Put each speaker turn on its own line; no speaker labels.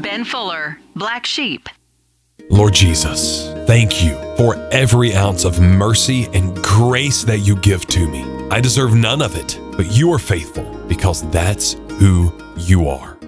Ben Fuller, Black Sheep.
Lord Jesus, thank you for every ounce of mercy and grace that you give to me. I deserve none of it, but you are faithful because that's who you are.